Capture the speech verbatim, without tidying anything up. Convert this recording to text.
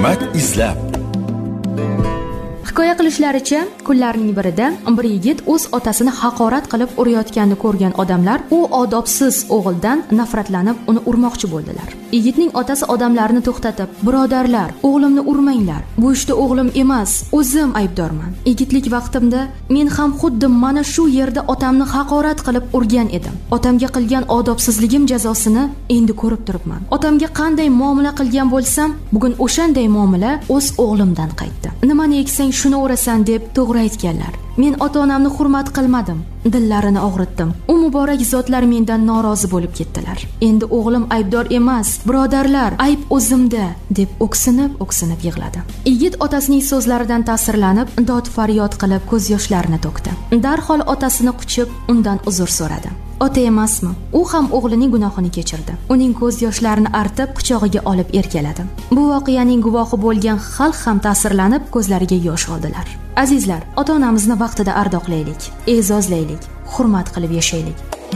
hikmat izlab. Hikoya qilishlaricha, kunlarning birida bir yigit o'z otasini haqorat qilib urayotganini ko'rgan odamlar u odobsiz o'g'ildan nafratlanib uni urmoqchi bo'ldilar. Yigitning otasi odamlarni to'xtatib, "Birodarlar, o'g'limni urmanglar. Bu ishda o'g'lim emas, o'zim aybdorman. Yigitlik vaqtimda men ham xuddi mana shu yerda otamni haqorat qilib urgan edim. Otamga qilgan odobsizligim jazosini endi ko'rib turibman. Otamga qanday muomala qilgan bo'lsam, bugun o'shanday muomala o'z o'g'limdan qaytdi. Nimani eksang shuni o'rasan" deb to'g'ri aytganlar. Men ota-onamni hurmat qilmadim, dillarini og'ritdim. U muborak zotlar mendan norozi bo'lib ketdilar. Endi o'g'lim aybdor emas, birodarlar, ayb o'zimda, deb o'ksinib-o'ksinib yig'ladi. Yigit otasining so'zlaridan ta'sirlanib, dod faryod qilib ko'z yoshlarini to'kdi. Darhol otasini quchib, undan uzr so'radi. Ota emasmi? U ham o'g'lining gunohini kechirdi. Uning ko'z yoshlarini artib, quchog'iga olib erkaladi. Bu voqeaning guvohi bo'lgan xalq ham ta'sirlanib, ko'zlariga yosh oldilar. Azizlar, ota-onamizni vaqtida ardoqlaylik, e'zozlaylik, hurmat qilib yashaylik.